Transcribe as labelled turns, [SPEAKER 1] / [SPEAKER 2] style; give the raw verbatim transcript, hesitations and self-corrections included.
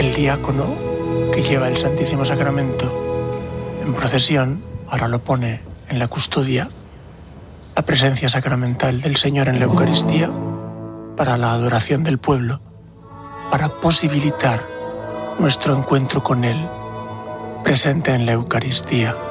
[SPEAKER 1] el diácono que lleva el Santísimo Sacramento en procesión, ahora lo pone en la custodia, la presencia sacramental del Señor en la Eucaristía para la adoración del pueblo, para posibilitar nuestro encuentro con Él, presente en la Eucaristía.